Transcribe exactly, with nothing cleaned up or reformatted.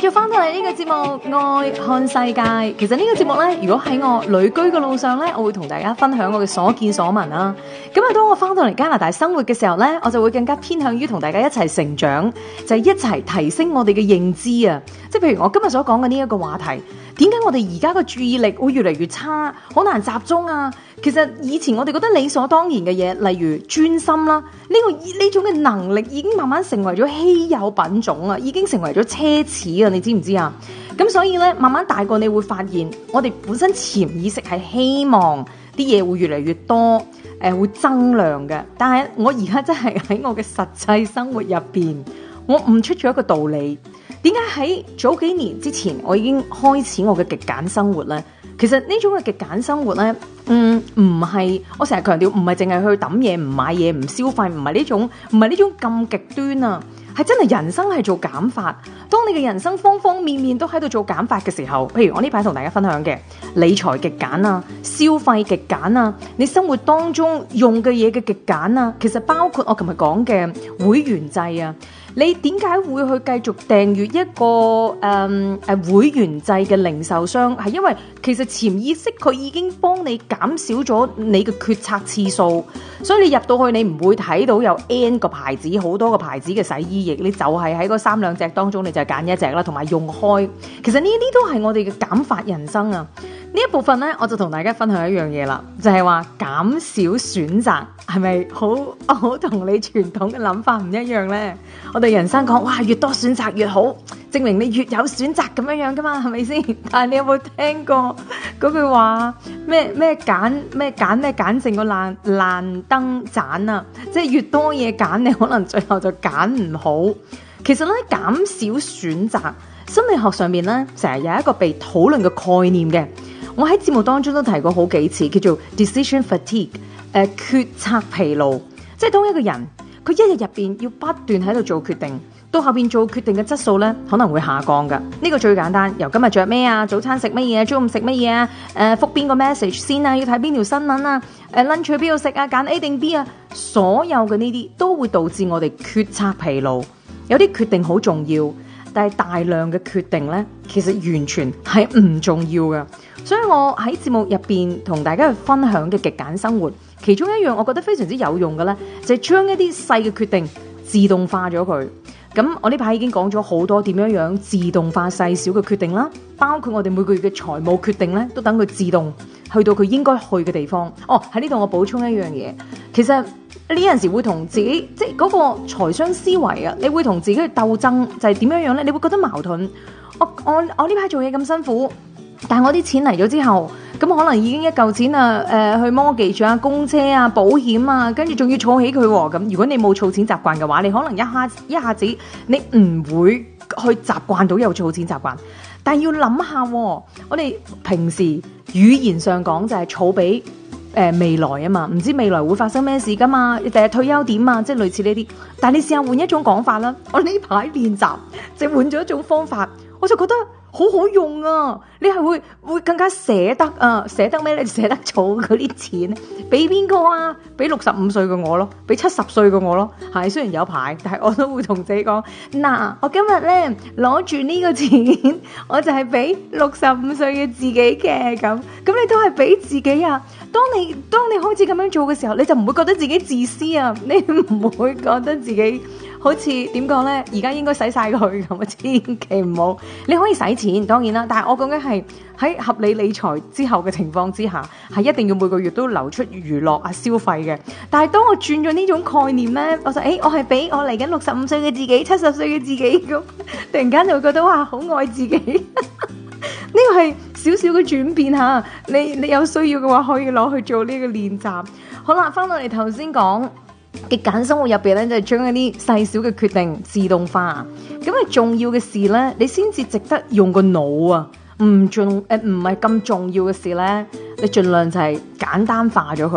繼續翻到嚟呢個節目愛看世界。其實呢個節目呢，如果喺我旅居嘅路上呢，我會同大家分享我嘅所見所聞啦。咁啊，當我翻到嚟加拿大生活嘅時候呢，我就會更加偏向於同大家一齊成長，就係一齊提升我哋嘅認知啊。即係譬如我今日所講嘅呢一個話題，點解我哋而家嘅注意力會越嚟越差，好難集中啊？其實以前我哋覺得理所當然嘅嘢，例如專心啦，呢個呢種嘅能力已經慢慢成為咗稀有品種啊，已經成為咗奢侈啊，你知唔知啊？咁所以咧，慢慢大個你會發現，我哋本身潛意識係希望啲嘢會越嚟越多，誒、呃、會增量嘅。但係我而家真係喺我嘅實際生活入邊，我悟出咗一個道理。點解喺早幾年之前，我已經開始我嘅極簡生活呢？其實呢種嘅極簡生活呢，嗯，唔係我成日強調，唔係淨係去抌嘢、唔買嘢、唔消費，唔係呢種，唔係呢種咁極端啊，係真係人生係做減法。當你嘅人生方方面面都喺度做減法嘅時候，譬如我呢排同大家分享嘅理財極簡啊、消費極簡啊，你生活當中用嘅嘢嘅極簡啊，其實包括我琴日講嘅會員制啊。你點解會去繼續訂閱一個誒誒、嗯、會員制嘅零售商？係因為其實潛意識佢已經幫你減少咗你嘅決策次數，所以你入到去你唔會睇到有 N 個牌子，好多個牌子嘅洗衣液，你就係喺嗰三兩隻當中，你就揀一隻啦，同埋用開。其實呢啲都係我哋嘅減法人生啊！呢一部分呢，我就同大家分享一樣嘢啦，就係話減少選擇係咪好好同你傳統嘅諗法唔一樣呢？我哋人生講哇，越多選擇越好，證明你越有選擇咁樣樣噶嘛，係咪先？但係你有冇聽過嗰句話咩咩揀咩揀咩揀剩個爛爛燈盞啊？即係越多嘢揀，你可能最後就揀唔好。其實咧，減少選擇，心理學上面咧成日有一個被討論嘅概念嘅。我喺節目當中都提過好幾次，叫做 decision fatigue，誒、呃、決策疲勞。即係當一個人佢一日入邊要不斷喺度做決定，到後邊做決定嘅質素咧可能會下降噶。呢、這個最簡單，由今日着咩啊，早餐食乜嘢，中午食乜嘢啊，誒覆邊個 message 先啊，要睇邊條新聞啊，誒 lunch 去邊度食啊，揀 A 定 B 啊，所有嘅呢啲都會導致我哋決策疲勞。有啲決定好重要，但係大量嘅決定咧，其實完全係唔重要嘅。所以我喺節目入邊同大家去分享嘅極簡生活，其中一樣我覺得非常之有用嘅咧，就係將一啲細嘅決定自動化咗佢。咁我呢排已經講咗好多點樣樣自動化細小嘅決定啦，包括我哋每個月嘅財務決定咧，都等佢自動去到佢應該去嘅地方。哦，喺呢度我補充一樣嘢，其實呢陣時會同自己即係嗰個財商思維啊，你會同自己去鬥爭，就係點樣樣咧？你會覺得矛盾。我我我呢排做嘢咁辛苦。但係我啲錢嚟咗之後，咁可能已經一嚿錢啊，誒、呃、去 mortgage啊、供車啊、保險啊，跟住仲要儲起佢喎。咁如果你冇儲錢習慣嘅話，你可能一下一下子你唔會去習慣到有儲錢習慣。但係要諗下，我哋平時語言上講就係儲俾誒未來啊嘛，唔知未來會發生咩事噶嘛，第日退休點啊，即係類似呢啲。但係你試下換一種講法啦，我呢排練習就換咗一種方法，我就覺得好好用啊！你係會會更加捨得啊，捨得咩？你捨得儲嗰啲錢，俾邊個啊？俾六十五歲嘅我咯，俾七十歲嘅我咯。係雖然有排，但係我都會同自己講：嗱，我今日咧攞住呢個錢，我就係俾六十五歲嘅自己嘅咁。咁你都係俾自己啊！當你當你開始咁樣做嘅時候，你就唔會覺得自己自私啊！你唔會覺得自己好似點講咧？而家應該使晒佢咁啊！千祈唔好。你可以使錢，當然啦，但係我講緊係喺合理理財之後嘅情況之下，係一定要每個月都流出娛樂啊消費嘅。但係當我轉咗呢種概念咧，我就誒，我係俾我嚟緊六十五歲嘅自己、七十歲嘅自己咁，突然間就會覺得哇，好愛自己。呢個係少少嘅轉變嚇，你你有需要嘅話可以攞去做呢個練習。好啦，翻到嚟頭先講極簡生活入邊咧，就係將一啲細小嘅決定自動化。咁啊重要嘅事咧，你先至值得用個腦啊。唔重誒唔係咁重要嘅事咧，你盡量就係簡單化咗佢。